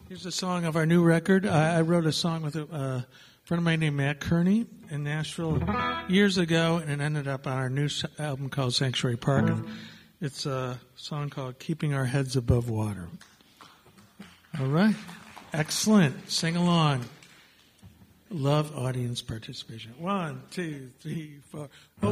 Here's a song of our new record. I wrote a song with a friend of mine named Matt Kearney in Nashville years ago, and it ended up on our new album called Sanctuary Park. And it's a song called Keeping Our Heads Above Water. All right. Excellent. Sing along. Love audience participation. 1, 2, 3, 4.